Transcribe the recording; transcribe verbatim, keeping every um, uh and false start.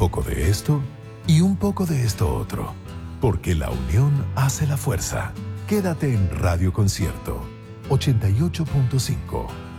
poco de esto y un poco de esto otro. Porque la unión hace la fuerza. Quédate en Radio Concierto ochenta y ocho punto cinco.